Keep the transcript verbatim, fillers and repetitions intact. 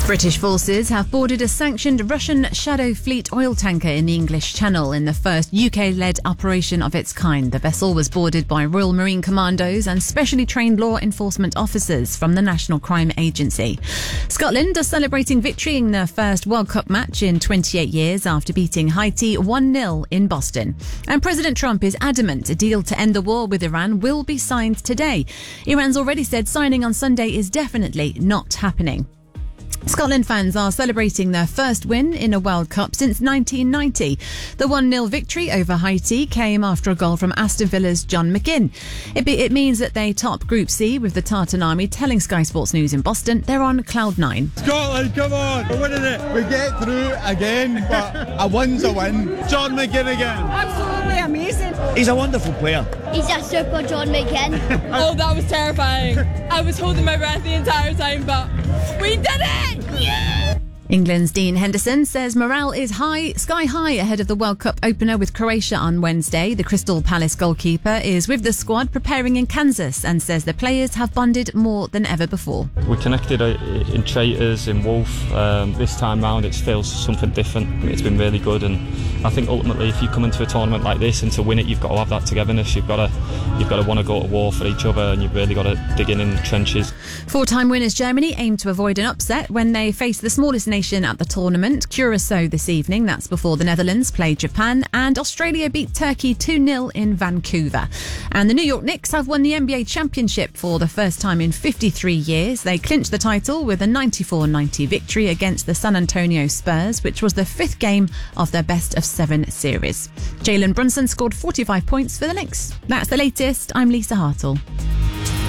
British forces have boarded a sanctioned Russian Shadow Fleet oil tanker in the English Channel in the first U K-led operation of its kind. The vessel was boarded by Royal Marine Commandos and specially trained law enforcement officers from the National Crime Agency. Scotland are celebrating victory in their first World Cup match in twenty-eight years after beating Haiti one nil in Boston. And President Trump is adamant a deal to end the war with Iran will be signed today. Iran's already said signing on Sunday is definitely not happening. Scotland fans are celebrating their first win in a World Cup since nineteen ninety. The one nil victory over Haiti came after a goal from Aston Villa's John McGinn. It, be, it means that they top Group C with the Tartan Army telling Sky Sports News in Boston they're on cloud nine. Scotland, come on, we're winning it. We get through again, but a win's a win. John McGinn again. Absolutely amazing. He's a wonderful player. He's a super John McGinn. Oh, that was terrifying. I was holding my breath the entire time, but we did it! Yeah! England's Dean Henderson says morale is high, sky high ahead of the World Cup opener with Croatia on Wednesday. The Crystal Palace goalkeeper is with the squad preparing in Kansas and says the players have bonded more than ever before. We connected in Traitors, in Wolf. Um, this time round it feels something different. It's been really good, and I think ultimately if you come into a tournament like this and to win it, you've got to have that togetherness. You've got to you've got to want to go to war for each other, and you've really got to dig in in the trenches. Four-time winners Germany aim to avoid an upset when they face the smallest nation at the tournament, Curacao, this evening. That's before the Netherlands play Japan, and Australia beat Turkey two nil in Vancouver. And the New York Knicks have won the N B A championship for the first time in fifty-three years. They clinched the title with a ninety-four ninety victory against the San Antonio Spurs, which was the fifth game of their best of seven series. Jalen Brunson scored forty-five points for the Knicks. That's the latest. I'm Lisa Hartle.